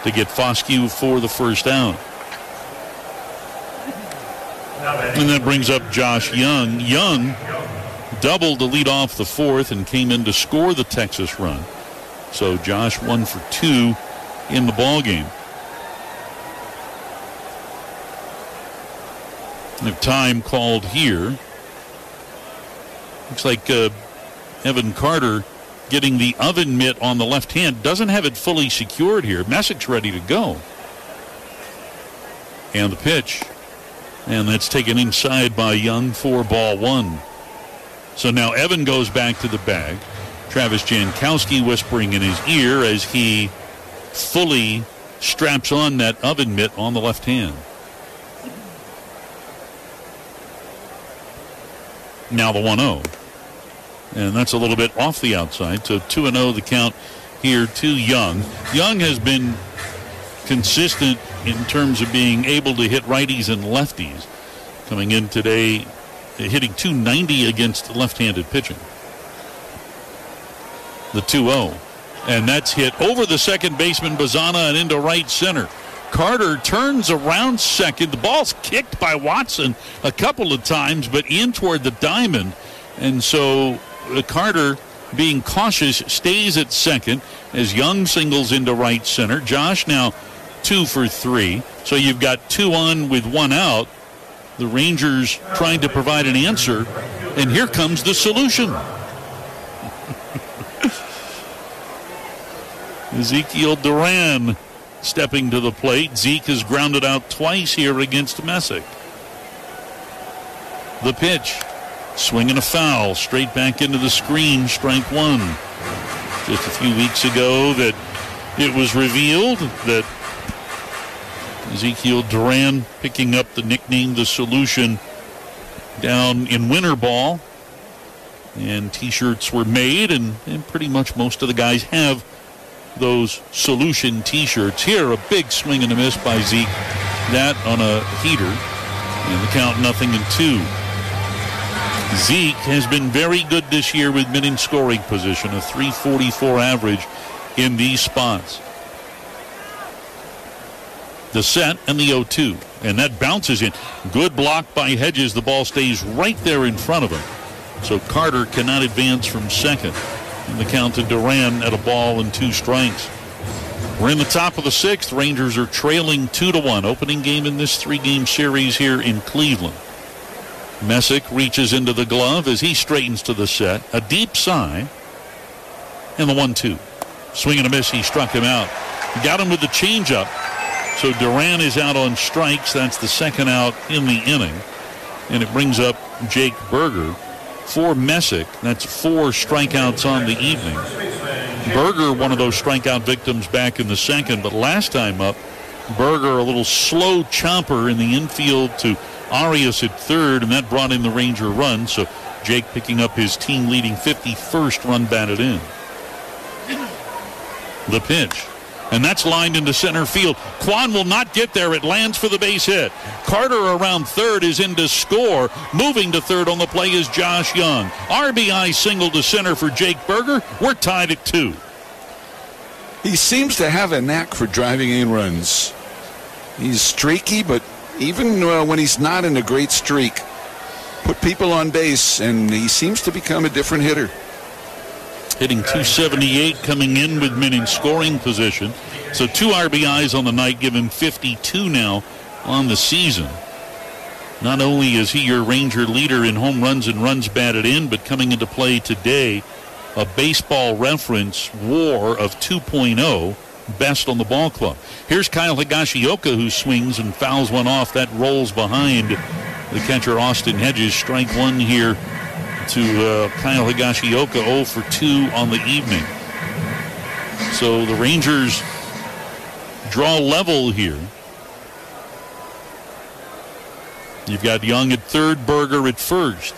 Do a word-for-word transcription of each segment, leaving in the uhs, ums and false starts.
to get Foscue for the first out. And that brings up Josh Young. Young doubled to lead off the fourth and came in to score the Texas run. So Josh one for two in the ball game. The time called here. Looks like uh, Evan Carter getting the oven mitt on the left hand. Doesn't have it fully secured here. Messick's ready to go. And the pitch. And that's taken inside by Young for ball one. So now Evan goes back to the bag. Travis Jankowski whispering in his ear as he fully straps on that oven mitt on the left hand. Now the one oh. And that's a little bit off the outside. So two and oh the count here to Young. Young has been consistent in terms of being able to hit righties and lefties. Coming in today, hitting two ninety against left-handed pitching. The two oh. And that's hit over the second baseman, Bazana, and into right center. Carter turns around second. The ball's kicked by Watson a couple of times, but in toward the diamond. And so uh, Carter, being cautious, stays at second as Young singles into right center. Josh now two for three. So you've got two on with one out. The Rangers trying to provide an answer. And here comes the solution. Ezekiel Duran stepping to the plate. Zeke has grounded out twice here against Messick. The pitch. Swinging a foul. Straight back into the screen. Strike one. Just a few weeks ago that it was revealed that Ezekiel Duran picking up the nickname The Solution down in winter ball. And T-shirts were made, and, and pretty much most of the guys have those Solution T-shirts. Here, a big swing and a miss by Zeke. That on a heater. And the count nothing and two. Zeke has been very good this year with men in scoring position, a three forty-four average in these spots. The set and the oh two. And that bounces in. Good block by Hedges. The ball stays right there in front of him. So Carter cannot advance from second. And the count to Duran at a ball and two strikes. We're in the top of the sixth. Rangers are trailing two to one. Opening game in this three-game series here in Cleveland. Messick reaches into the glove as he straightens to the set. A deep sigh. And the one two. Swing and a miss. He struck him out. Got him with the changeup. So Duran is out on strikes. That's the second out in the inning. And it brings up Jake Burger for Messick. That's four strikeouts on the evening. Burger, one of those strikeout victims back in the second, but last time up, Burger a little slow chomper in the infield to Arias at third, and that brought in the Ranger run. So Jake picking up his team-leading fifty-first run batted in. The pitch. And that's lined into center field. Kwan will not get there. It lands for the base hit. Carter around third is in to score. Moving to third on the play is Josh Young. R B I single to center for Jake Burger. We're tied at two. He seems to have a knack for driving in runs. He's streaky, but even uh, when he's not in a great streak, put people on base, and he seems to become a different hitter. Hitting two seventy-eight, coming in with men in scoring position. So two R B Is on the night give him fifty-two now on the season. Not only is he your Ranger leader in home runs and runs batted in, but coming into play today, a baseball reference WAR of two point oh, best on the ball club. Here's Kyle Higashioka, who swings and fouls one off. That rolls behind the catcher Austin Hedges. Strike one here to uh, Kyle Higashioka, oh for two on the evening. So the Rangers draw level here. You've got Young at third, Burger at first.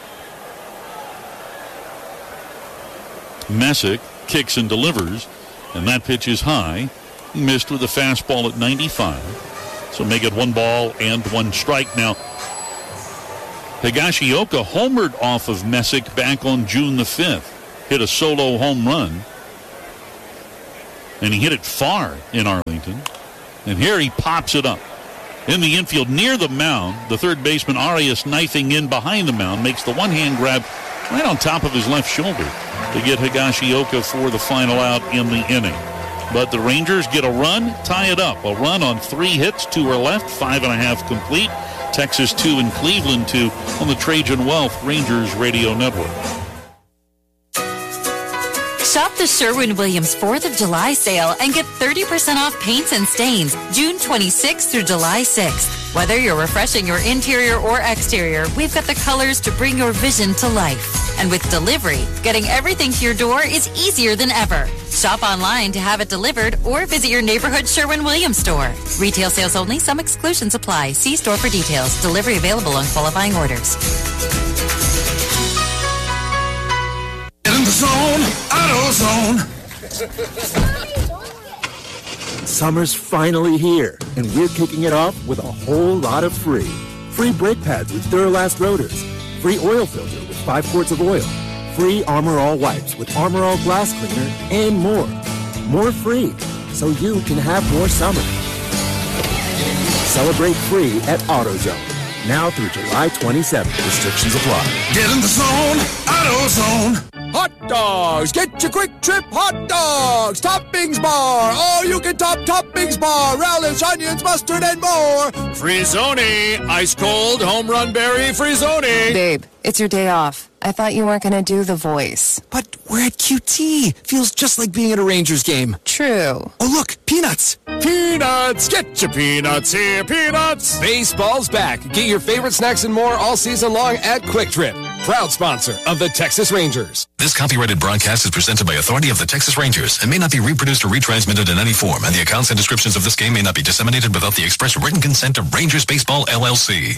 Messick kicks and delivers, and that pitch is high. He missed with a fastball at ninety-five. So make it one ball and one strike. Now, Higashioka homered off of Messick back on June the fifth. Hit a solo home run. and he hit it far in Arlington. And here he pops it up. In the infield near the mound, the third baseman Arias knifing in behind the mound makes the one-hand grab right on top of his left shoulder to get Higashioka for the final out in the inning. But the Rangers get a run, tie it up. A run on three hits, two are left, five and a half complete. Texas two and Cleveland two on the Trajan Wealth Rangers Radio Network. Shop the Sherwin-Williams fourth of July sale and get thirty percent off paints and stains June twenty-sixth through July sixth. Whether you're refreshing your interior or exterior, we've got the colors to bring your vision to life. And with delivery, getting everything to your door is easier than ever. Shop online to have it delivered or visit your neighborhood Sherwin-Williams store. Retail sales only. Some exclusions apply. See store for details. Delivery available on qualifying orders. Get in the zone, AutoZone. Summer's finally here, and we're kicking it off with a whole lot of free. Free brake pads with Duralast rotors. Free oil filter with five quarts of oil. Free Armor All wipes with Armor All glass cleaner, and more. More free, so you can have more summer. Celebrate free at AutoZone. Now through July twenty-seventh. Restrictions apply. Get in the zone, AutoZone. Hot dogs! Get your Quick Trip hot dogs! Toppings bar! All you can top toppings bar! Relish, onions, mustard, and more! Frizzoni! Ice cold home run berry Frizzoni! Babe, it's your day off. I thought you weren't going to do the voice. But we're at Q T. Feels just like being at a Rangers game. True. Oh, look, peanuts. Peanuts. Get your peanuts here, peanuts. Baseball's back. Get your favorite snacks and more all season long at Quick Trip. Proud sponsor of the Texas Rangers. This copyrighted broadcast is presented by authority of the Texas Rangers and may not be reproduced or retransmitted in any form, and the accounts and descriptions of this game may not be disseminated without the express written consent of Rangers Baseball, L L C.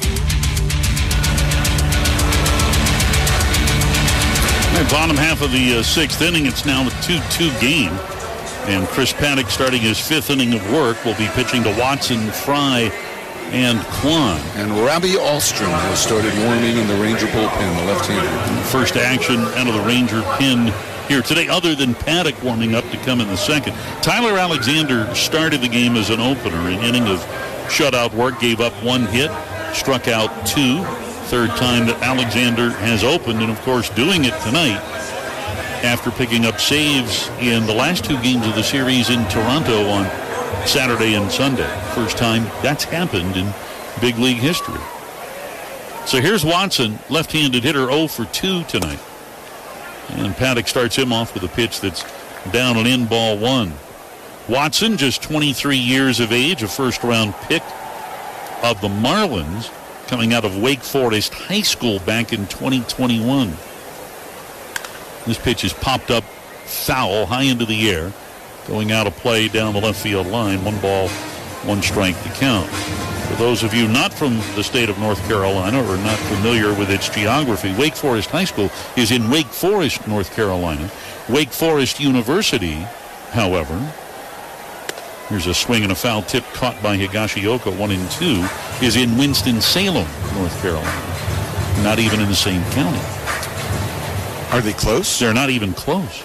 Bottom half of the uh, sixth inning, it's now a two two game. And Chris Paddock, starting his fifth inning of work, will be pitching to Watson, Fry, and Kwan. And Robbie Ahlstrom has started warming in the Ranger bullpen, the left-hander. First action out of the Ranger pen here today, other than Paddock warming up to come in the second. Tyler Alexander started the game as an opener, an inning of shutout work, gave up one hit, struck out two. Third time that Alexander has opened, and of course doing it tonight after picking up saves in the last two games of the series in Toronto on Saturday and Sunday. First time that's happened in big league history. So here's Watson, left-handed hitter, oh for two tonight. And Paddock starts him off with a pitch that's down and in, ball one. Watson, just twenty-three years of age, a first-round pick of the Marlins, coming out of Wake Forest High School back in twenty twenty-one. This pitch is popped up foul, high into the air, going out of play down the left field line. One ball, one strike to count. For those of you not from the state of North Carolina or not familiar with its geography, Wake Forest High School is in Wake Forest, North Carolina. Wake Forest University, however, here's a swing and a foul tip caught by Higashioka, one and two, is in Winston-Salem, North Carolina. Not even in the same county. Are they close? They're not even close.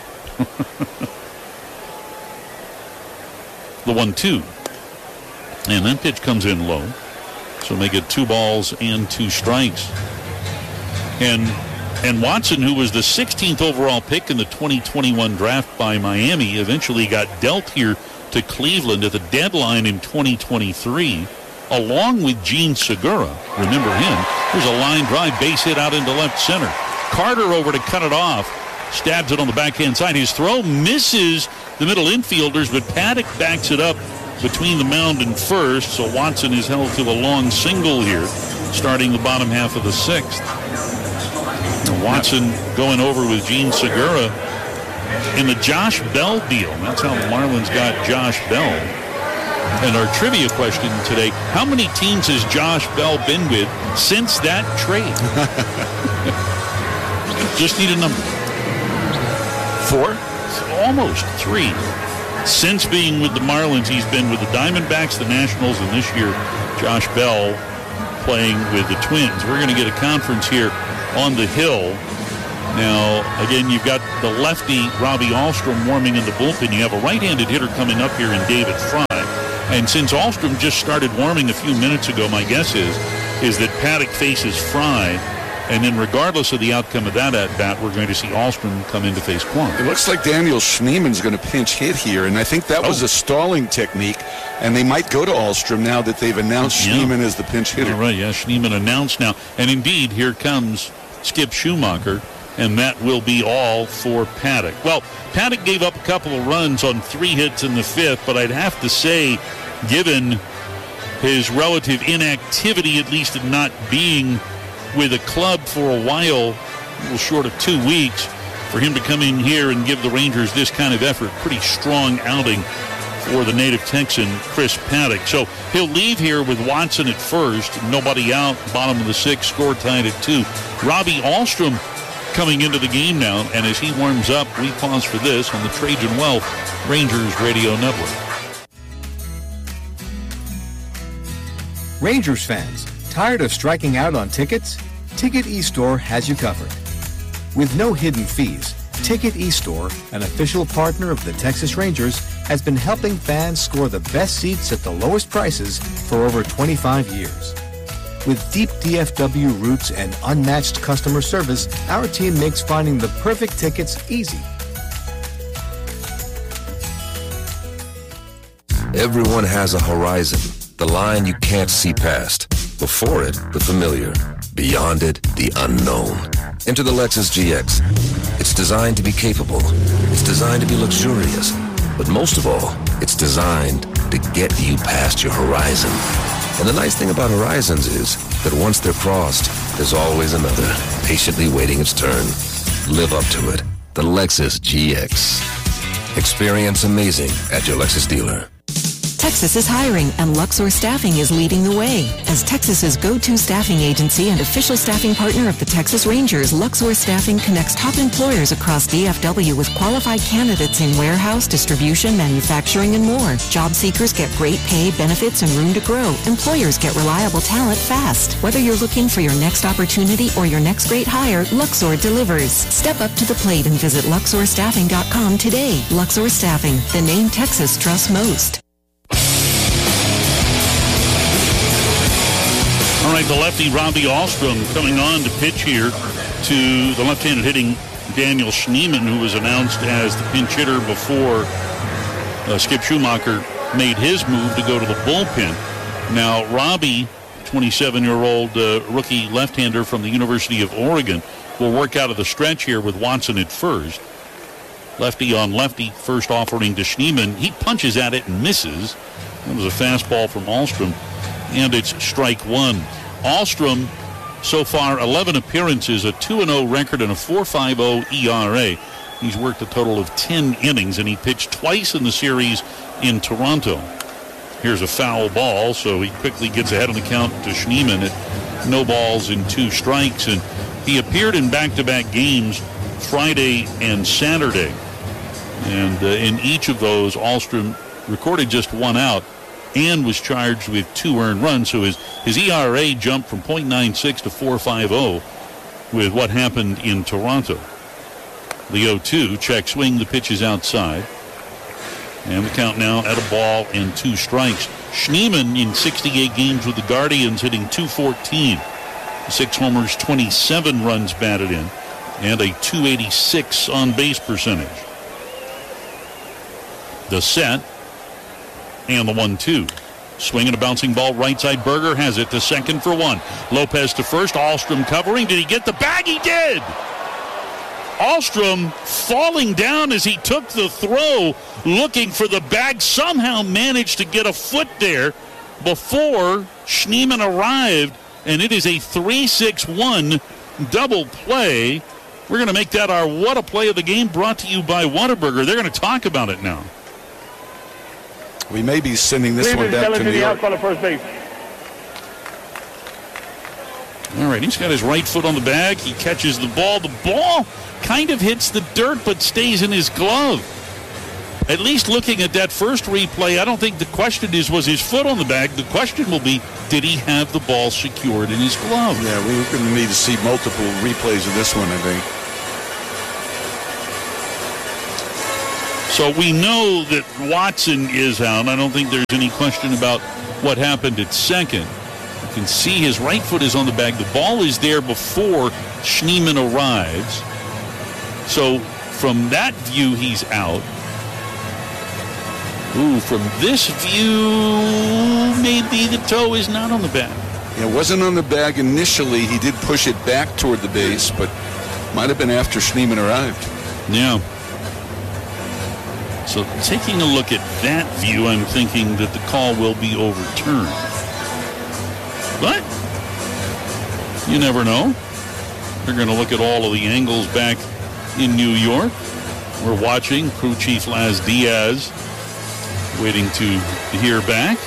The one two. And that pitch comes in low. So make it two balls and two strikes. And and Watson, who was the sixteenth overall pick in the twenty twenty-one draft by Miami, eventually got dealt here to Cleveland at the deadline in twenty twenty-three, along with Gene Segura. Remember him. There's a line drive, base hit out into left center. Carter over to cut it off. Stabs it on the backhand side. His throw misses the middle infielders, but Paddock backs it up between the mound and first, so Watson is held to a long single here, starting the bottom half of the sixth. And Watson going over with Gene Segura in the Josh Bell deal. That's how the Marlins got Josh Bell. And our trivia question today, how many teams has Josh Bell been with since that trade? Just need a number. Four? Almost three. Since being with the Marlins, he's been with the Diamondbacks, the Nationals, and this year, Josh Bell playing with the Twins. We're going to get a conference here on the Hill Now, again, you've got the lefty Robbie Ahlstrom warming in the bullpen. You have a right-handed hitter coming up here in David Fry. And since Ahlstrom just started warming a few minutes ago, my guess is, is that Paddock faces Fry. And then regardless of the outcome of that at-bat, we're going to see Ahlstrom come in to face Kwan. It looks like Daniel Schneeman's going to pinch hit here, and I think that was oh. a stalling technique, and they might go to Ahlstrom now that they've announced yeah. Schneeman as the pinch hitter. All right, yeah, Schneeman announced now. And indeed, here comes Skip Schumacher, and that will be all for Paddock. Well, Paddock gave up a couple of runs on three hits in the fifth, but I'd have to say, given his relative inactivity, at least in not being with a club for a while, a little short of two weeks, for him to come in here and give the Rangers this kind of effort, pretty strong outing for the native Texan, Chris Paddock. So he'll leave here with Watson at first, nobody out, bottom of the sixth, score tied at two. Robbie Ahlstrom coming into the game now, and as he warms up, we pause for this on the Trajan Wealth Rangers Radio Network. Rangers fans, tired of striking out on tickets? Ticket eStore has you covered. With no hidden fees, Ticket eStore, an official partner of the Texas Rangers, has been helping fans score the best seats at the lowest prices for over twenty-five years. With deep D F W roots and unmatched customer service, our team makes finding the perfect tickets easy. Everyone has a horizon, the line you can't see past. Before it, the familiar. Beyond it, the unknown. Enter the Lexus G X. It's designed to be capable. It's designed to be luxurious. But most of all, it's designed to get you past your horizon. And the nice thing about horizons is that once they're crossed, there's always another, patiently waiting its turn. Live up to it. The Lexus G X. Experience amazing at your Lexus dealer. Texas is hiring, and Luxor Staffing is leading the way. As Texas's go-to staffing agency and official staffing partner of the Texas Rangers, Luxor Staffing connects top employers across D F W with qualified candidates in warehouse, distribution, manufacturing, and more. Job seekers get great pay, benefits, and room to grow. Employers get reliable talent fast. Whether you're looking for your next opportunity or your next great hire, Luxor delivers. Step up to the plate and visit Luxor Staffing dot com today. Luxor Staffing, the name Texas trusts most. All right, the lefty Robbie Ahlstrom coming on to pitch here to the left-handed hitting Daniel Schneeman, who was announced as the pinch hitter before uh, Skip Schumacher made his move to go to the bullpen. Now, Robbie, twenty-seven-year-old uh, rookie left-hander from the University of Oregon, will work out of the stretch here with Watson at first. Lefty on lefty, first offering to Schneeman. He punches at it and misses. That was a fastball from Ahlstrom, and it's strike one. Ahlstrom, so far, eleven appearances, a two and oh record, and a four point five oh E R A. He's worked a total of ten innings, and he pitched twice in the series in Toronto. Here's a foul ball, so he quickly gets ahead on the count to Schneeman at no balls and two strikes. And he appeared in back-to-back games Friday and Saturday. And uh, in each of those, Ahlstrom recorded just one out and was charged with two earned runs. So his, his E R A jumped from point nine six to four point five oh with what happened in Toronto. The oh two, check swing, the pitch is outside. And the count now at a ball and two strikes. Schneeman in sixty-eight games with the Guardians hitting two fourteen. Six homers, twenty-seven runs batted in, and a two eighty-six on base percentage. The set and the one two. Swinging a bouncing ball right side. Berger has it to second for one. Lopez to first. Ahlstrom covering. Did he get the bag? He did. Ahlstrom falling down as he took the throw, looking for the bag, somehow managed to get a foot there before Schneeman arrived, and it is a three six one double play. We're going to make that our What a Play of the Game, brought to you by Whataburger. They're going to talk about it now. We may be sending this one back to New York. First base. All right, he's got his right foot on the bag. He catches the ball. The ball kind of hits the dirt but stays in his glove. At least looking at that first replay, I don't think the question is, was his foot on the bag? The question will be, did he have the ball secured in his glove? Yeah, we're going to need to see multiple replays of this one, I think. So we know that Watson is out. I don't think there's any question about what happened at second. You can see his right foot is on the bag. The ball is there before Schneemann arrives. So from that view, he's out. Ooh, from this view, maybe the toe is not on the bag. It wasn't on the bag initially. He did push it back toward the base, but might have been after Schneemann arrived. Yeah. So taking a look at that view, I'm thinking that the call will be overturned. But you never know. They're going to look at all of the angles back in New York. We're watching crew chief Laz Diaz, waiting to hear back.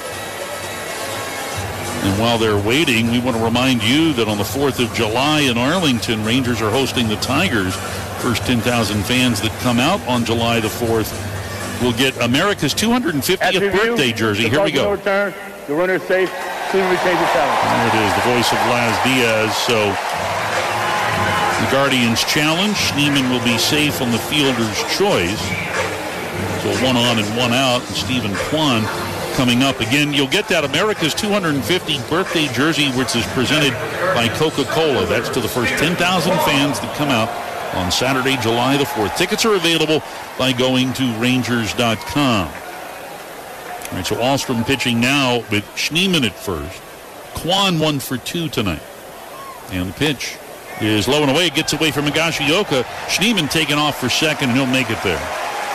And while they're waiting, we want to remind you that on the fourth of July in Arlington, Rangers are hosting the Tigers. First ten thousand fans that come out on July the fourth will get America's two hundred fiftieth birthday jersey. Here we go. Return, the runner safe. Soon we change the challenge. There it is, the voice of Laz Diaz. So the Guardians challenge. Schneemann will be safe on the fielder's choice. So one on and one out. And Stephen Kwan coming up. Again, you'll get that America's two hundred fiftieth birthday jersey, which is presented by Coca-Cola. That's to the first ten thousand fans that come out on Saturday, July the fourth. Tickets are available by going to Rangers dot com. All right, so Alstrom pitching now with Schneemann at first. Kwan one for two tonight. And the pitch is low and away. It gets away from Higashioka. Schneemann taken off for second, and he'll make it there.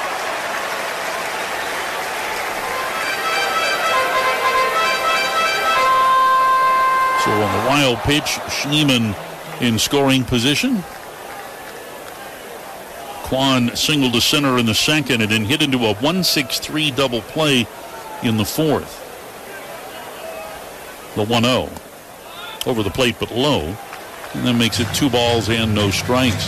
So on the wild pitch, Schneemann in scoring position. Kwan singled to center in the second and then hit into a one six three double play in the fourth. The one oh over the plate but low, and that makes it two balls and no strikes.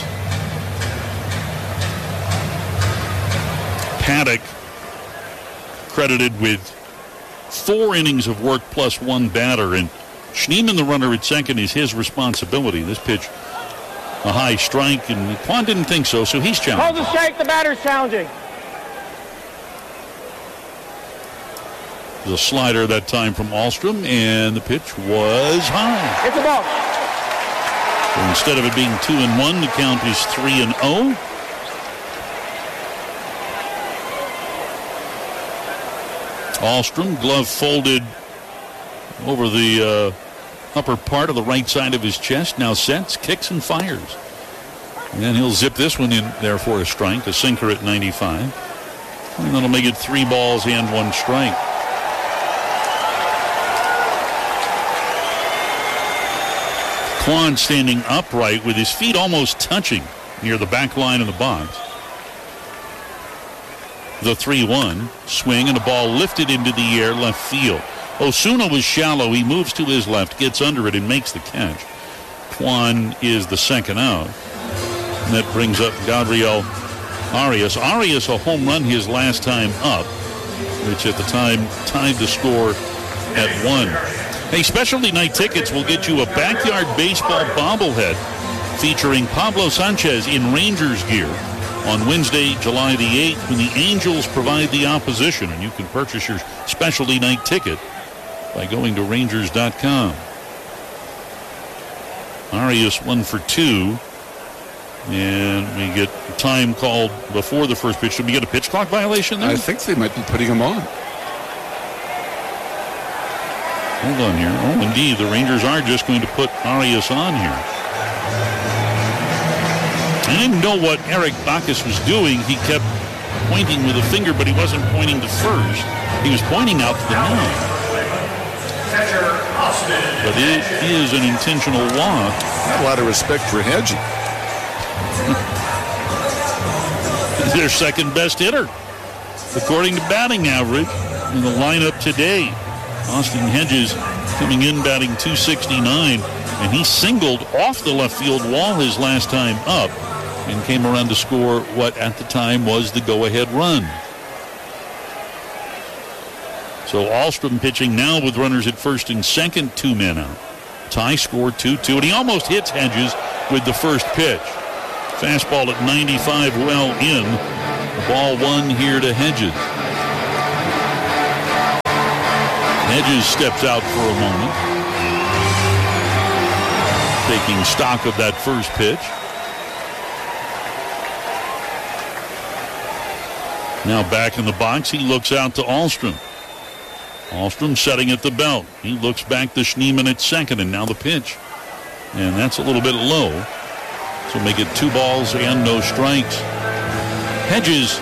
Paddock credited with four innings of work plus one batter, and Schneemann, the runner at second, is his responsibility. This pitch, a high strike, and Kwan didn't think so, so he's challenged. Hold the shake, the batter's challenging. The slider that time from Alstrom, and the pitch was high. It's a ball. So instead of it being two and one, the count is three and oh. Alstrom, glove folded over the uh, upper part of the right side of his chest, now sets, kicks, and fires. And he'll zip this one in there for a strike, a sinker at ninety-five. And that'll make it three balls and one strike. Kwan standing upright with his feet almost touching near the back line of the box. The three one swing and a ball lifted into the air left field. Osuna was shallow. He moves to his left, gets under it, and makes the catch. Kwan is the second out. And that brings up Gabriel Arias. Arias, a home run his last time up, which at the time tied the score at one. Hey, Specialty Night Tickets will get you a backyard baseball bobblehead featuring Pablo Sanchez in Rangers gear on Wednesday, July the eighth, when the Angels provide the opposition. And you can purchase your Specialty Night ticket by going to Rangers dot com. Arias one for two. And we get time called before the first pitch. Did we get a pitch clock violation there? I think they might be putting him on. Hold on here. Oh, indeed, the Rangers are just going to put Arias on here. I didn't know what Eric Bacchus was doing. He kept pointing with a finger, but he wasn't pointing to first. He was pointing out to the mound. But it is an intentional walk. Not a lot of respect for Hedgie. Their second best hitter, according to batting average in the lineup today. Austin Hedges coming in batting two sixty-nine, and he singled off the left field wall his last time up and came around to score what at the time was the go-ahead run. So Alstrom pitching now with runners at first and second, two men out. Tie score two two, and he almost hits Hedges with the first pitch. Fastball at ninety-five, well in. Ball one here to Hedges. Hedges steps out for a moment, taking stock of that first pitch. Now back in the box, he looks out to Ahlstrom. Ahlstrom setting at the belt. He looks back to Schneemann at second, and now the pitch. And that's a little bit low. So make it two balls and no strikes. Hedges,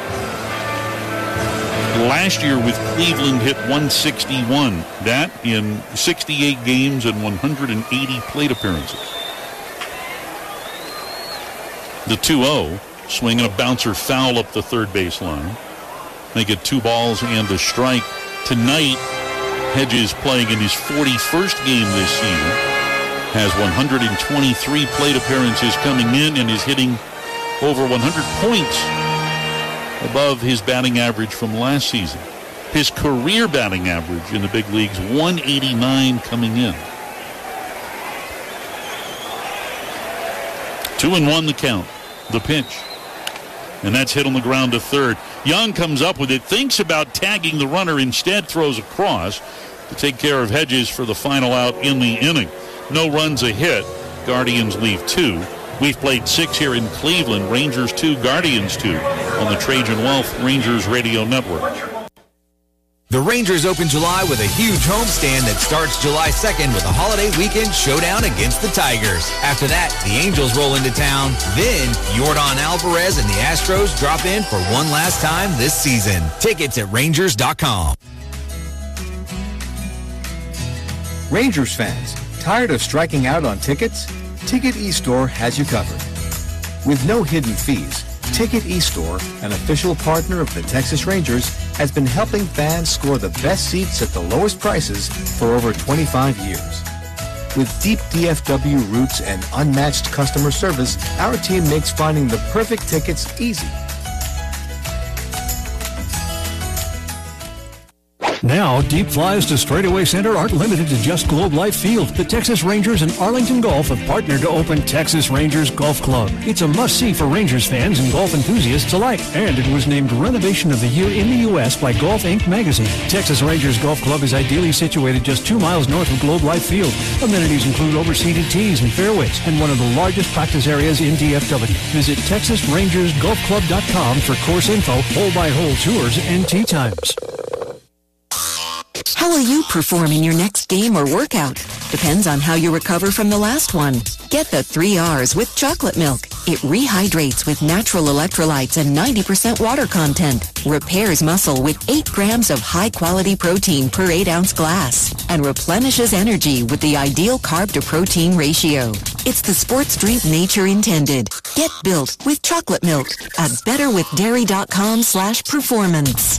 last year with Cleveland, hit one sixty-one. That in sixty-eight games and one hundred eighty plate appearances. The two oh, swinging a bouncer foul up the third base line. Make it two balls and a strike. Tonight, Hedges playing in his forty-first game this season. Has one hundred twenty-three plate appearances coming in and is hitting over one hundred points above his batting average from last season. His career batting average in the big leagues, one eighty-nine coming in. Two and one the count. The pitch. And that's hit on the ground to third. Young comes up with it, thinks about tagging the runner, instead throws across to take care of Hedges for the final out in the inning. No runs, a hit. Guardians leave two. We've played six here in Cleveland. Rangers two, Guardians two on the Trajan Wealth Rangers Radio Network. The Rangers open July with a huge homestand that starts July second with a holiday weekend showdown against the Tigers. After that, the Angels roll into town. Then, Yordan Alvarez and the Astros drop in for one last time this season. Tickets at Rangers dot com. Rangers fans, tired of striking out on tickets? Ticket eStore has you covered. With no hidden fees, Ticket eStore, an official partner of the Texas Rangers, has been helping fans score the best seats at the lowest prices for over twenty-five years. With deep D F W roots and unmatched customer service, our team makes finding the perfect tickets easy. Now, deep flies to Straightaway Center aren't limited to just Globe Life Field. The Texas Rangers and Arlington Golf have partnered to open Texas Rangers Golf Club. It's a must-see for Rangers fans and golf enthusiasts alike, and it was named Renovation of the Year in the U S by Golf Inc magazine. Texas Rangers Golf Club is ideally situated just two miles north of Globe Life Field. Amenities include overseated tees and fairways, and one of the largest practice areas in D F W. Visit Texas Rangers Golf Club dot com for course info, hole-by-hole tours, and tee times. How will you perform in your next game or workout? Depends on how you recover from the last one. Get the three R's with chocolate milk. It rehydrates with natural electrolytes and ninety percent water content. Repairs muscle with eight grams of high-quality protein per eight ounce glass. And replenishes energy with the ideal carb-to-protein ratio. It's the sports drink nature intended. Get built with chocolate milk at betterwithdairy.com slash performance.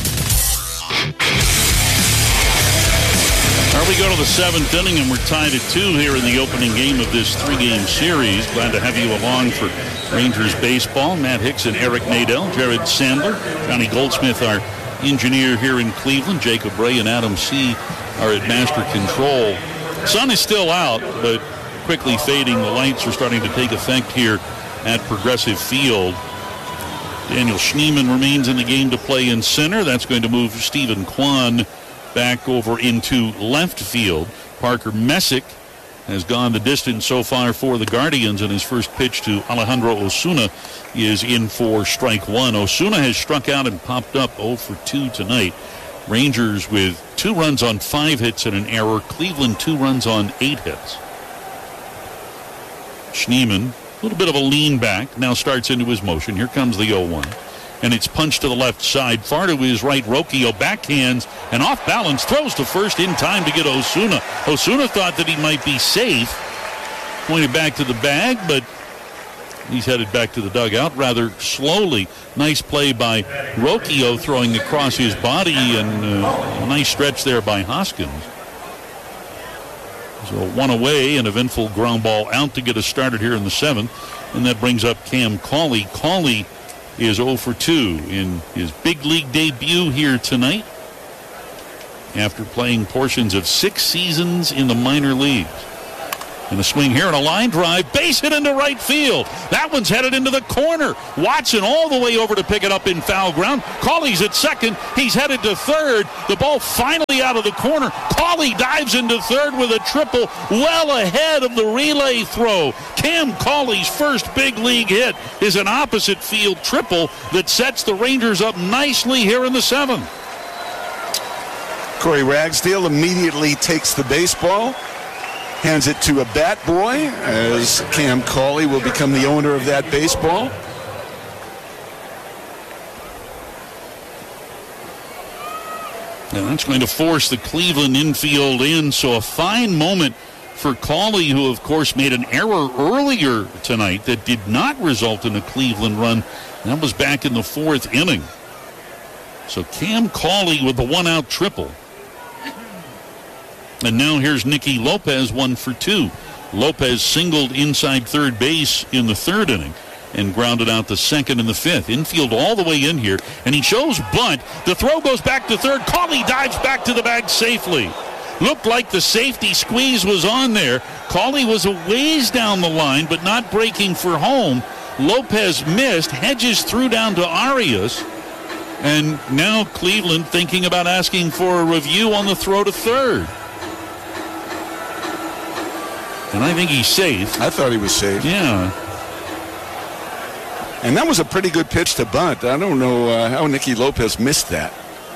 Well, we go to the seventh inning, and we're tied at two here in the opening game of this three-game series. Glad to have you along for Rangers baseball. Matt Hicks and Eric Nadel, Jared Sandler, Johnny Goldsmith, our engineer here in Cleveland, Jacob Ray and Adam C. are at master control. Sun is still out, but quickly fading. The lights are starting to take effect here at Progressive Field. Daniel Schneemann remains in the game to play in center. That's going to move Stephen Kwan back over into left field. Parker Messick has gone the distance so far for the Guardians, and his first pitch to Alejandro Osuna is in for strike one. Osuna has struck out and popped up oh for two tonight. Rangers with two runs on five hits and an error. Cleveland two runs on eight hits. Schneemann, a little bit of a lean back, now starts into his motion. Here comes the oh one. And it's punched to the left side. Far to his right, Rocchio backhands and off balance, throws to first in time to get Osuna. Osuna thought that he might be safe. Pointed back to the bag, but he's headed back to the dugout rather slowly. Nice play by Rocchio throwing across his body, and uh, a nice stretch there by Hoskins. So one away, an eventful ground ball out to get us started here in the seventh. And that brings up Cam Cauley. Cauley is oh for two in his big league debut here tonight after playing portions of six seasons in the minor leagues. And a swing here and a line drive, base hit into right field. That one's headed into the corner. Watson all the way over to pick it up in foul ground. Cawley's at second. He's headed to third. The ball finally out of the corner. Cawley dives into third with a triple well ahead of the relay throw. Cam Cawley's first big league hit is an opposite field triple that sets the Rangers up nicely here in the seventh. Corey Ragsdale immediately takes the baseball, hands it to a bat boy, as Cam Cawley will become the owner of that baseball. And that's going to force the Cleveland infield in, so a fine moment for Cawley, who of course made an error earlier tonight that did not result in a Cleveland run. That was back in the fourth inning. So Cam Cawley with the one-out triple. And now here's Nicky Lopez, one for two. Lopez singled inside third base in the third inning and grounded out the second and the fifth. Infield all the way in here, and he shows bunt. The throw goes back to third. Cawley dives back to the bag safely. Looked like the safety squeeze was on there. Cawley was a ways down the line, but not breaking for home. Lopez missed. Hedges threw down to Arias. And now Cleveland thinking about asking for a review on the throw to third. And I think he's safe. I thought he was safe. Yeah. And that was a pretty good pitch to bunt. I don't know uh, how Nicky Lopez missed that.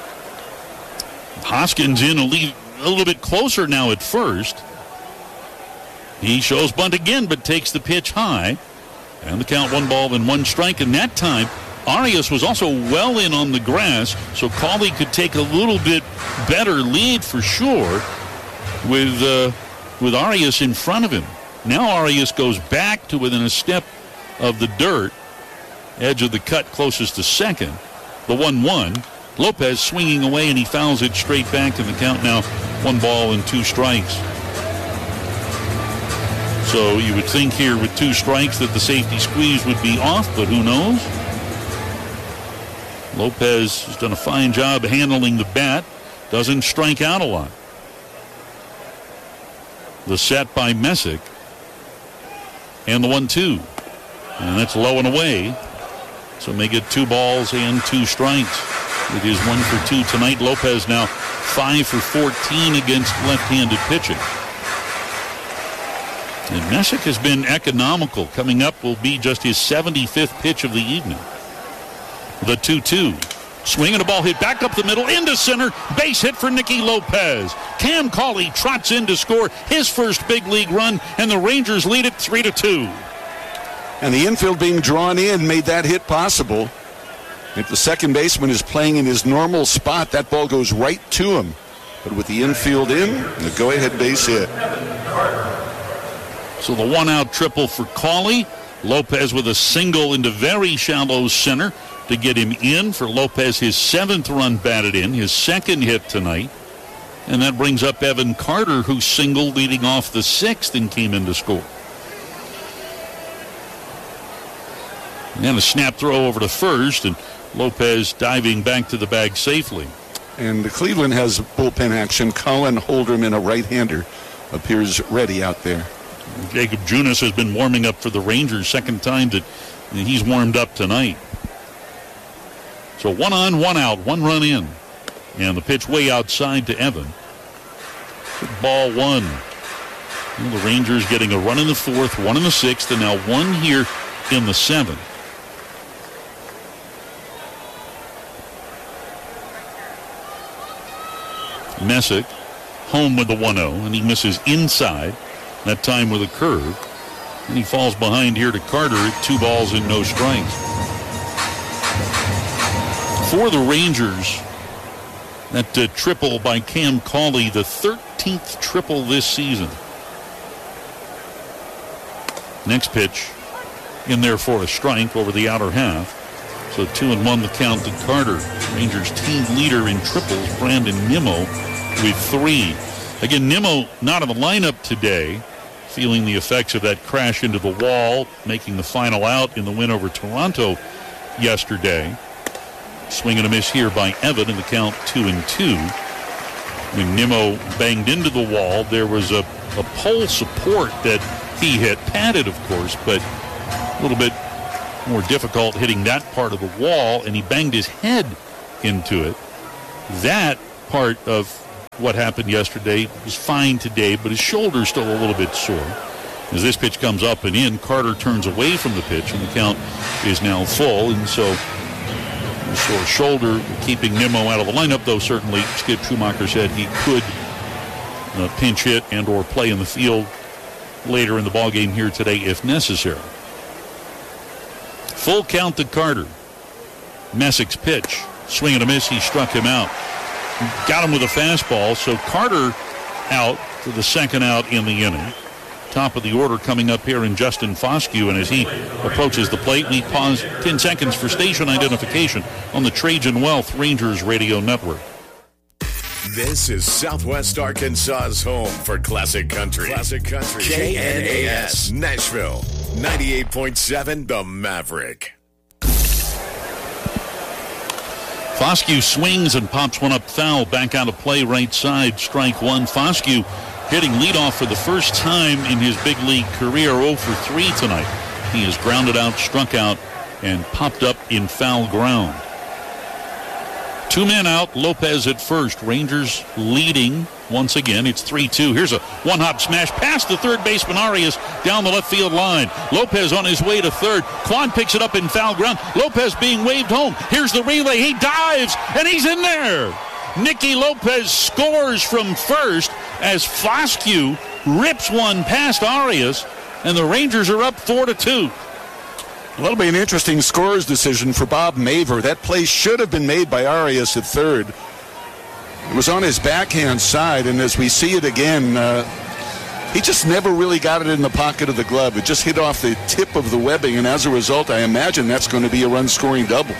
Hoskins in a, lead, a little bit closer now at first. He shows bunt again, but takes the pitch high. And the count one ball and one strike. And that time, Arias was also well in on the grass, so Cawley could take a little bit better lead for sure with... Uh, with Arias in front of him. Now Arias goes back to within a step of the dirt, edge of the cut closest to second. The one one. Lopez swinging away, and he fouls it straight back in the count now. One ball and two strikes. So you would think here with two strikes that the safety squeeze would be off, but who knows? Lopez has done a fine job handling the bat. Doesn't strike out a lot. The set by Messick. And the one two. And that's low and away. So may get two balls and two strikes. It is one for two tonight. Lopez now five for fourteen against left-handed pitching. And Messick has been economical. Coming up will be just his seventy-fifth pitch of the evening. The two two. Swing and a ball hit back up the middle into center. Base hit for Nicky Lopez. Cam Cawley trots in to score his first big league run, and the Rangers lead it three to two. And the infield being drawn in made that hit possible. If the second baseman is playing in his normal spot, that ball goes right to him. But with the infield in, the go-ahead base hit. So the one-out triple for Cawley. Lopez with a single into very shallow center to get him in. For Lopez, his seventh run batted in, his second hit tonight. And that brings up Evan Carter, who singled leading off the sixth and came in to score. And a snap throw over to first, and Lopez diving back to the bag safely. And the Cleveland has bullpen action. Colin Holderman, a right-hander, appears ready out there. Jacob Junis has been warming up for the Rangers, second time that he's warmed up tonight. So one on, one out, one run in. And the pitch way outside to Evan. Ball one. Well, the Rangers getting a run in the fourth, one in the sixth, and now one here in the seventh. Messick home with the one oh, and he misses inside, that time with a curve. And he falls behind here to Carter at two balls and no strikes. For the Rangers, that uh, triple by Cam Cawley, the thirteenth triple this season. Next pitch in there for a strike over the outer half. So two and one the count to Carter. Rangers team leader in triples, Brandon Nimmo, with three. Again, Nimmo not in the lineup today, feeling the effects of that crash into the wall, making the final out in the win over Toronto yesterday. Swing and a miss here by Evan in the count two and two. When Nimmo banged into the wall, there was a a pole support that he hit, padded, of course, but a little bit more difficult hitting that part of the wall, and he banged his head into it. That part of what happened yesterday was fine today, but his shoulder's still a little bit sore. As this pitch comes up and in, Carter turns away from the pitch, and the count is now full, and so the sore shoulder keeping Nimmo out of the lineup, though certainly Skip Schumacher said he could uh, pinch hit and or play in the field later in the ballgame here today if necessary. Full count to Carter. Messick's pitch. Swing and a miss. He struck him out. Got him with a fastball. So Carter out for the second out in the inning. Top of the order coming up here in Justin Foscue. And as he approaches the plate, we pause ten seconds for station identification on the Trajan Wealth Rangers Radio Network. This is Southwest Arkansas's home for classic country. Classic country. K N A S Nashville. ninety-eight point seven The Maverick. Foscue swings and pops one up foul. Back out of play right side. Strike one. Foscue hitting leadoff for the first time in his big league career. oh for three tonight. He is grounded out, struck out, and popped up in foul ground. Two men out. Lopez at first. Rangers leading once again. It's three two. Here's a one-hop smash past the third baseman Arias down the left field line. Lopez on his way to third. Kwan picks it up in foul ground. Lopez being waved home. Here's the relay. He dives, and he's in there. Nicky Lopez scores from first as Foscue rips one past Arias, and the Rangers are up four to two. That'll be an interesting scorer's decision for Bob Maver. That play should have been made by Arias at third. It was on his backhand side, and as we see it again, uh, he just never really got it in the pocket of the glove. It just hit off the tip of the webbing, and as a result, I imagine that's going to be a run-scoring double.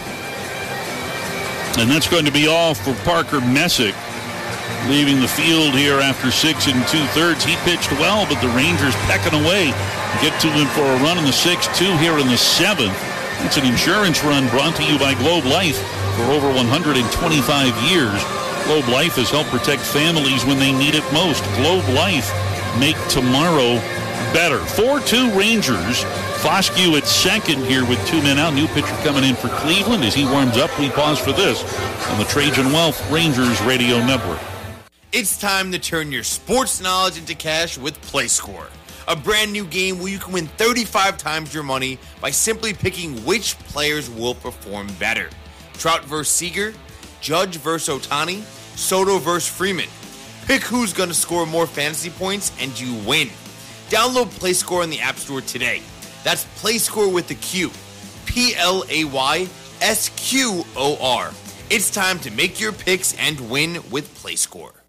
And that's going to be all for Parker Messick, leaving the field here after six and two-thirds. He pitched well, but the Rangers pecking away. Get to him for a run in the sixth, two here in the seventh. It's an insurance run brought to you by Globe Life. For over one hundred twenty-five years, Globe Life has helped protect families when they need it most. Globe Life, make tomorrow better. four two Rangers. Foscue at second here with two men out. New pitcher coming in for Cleveland. As he warms up, we pause for this on the Trajan Wealth Rangers Radio Network. It's time to turn your sports knowledge into cash with PlayScore. A brand new game where you can win thirty-five times your money by simply picking which players will perform better. Trout versus Seager, Judge versus Ohtani, Soto versus Freeman. Pick who's going to score more fantasy points and you win. Download PlayScore in the App Store today. That's PlayScore with the Q. P L A Y S Q O R. It's time to make your picks and win with PlayScore.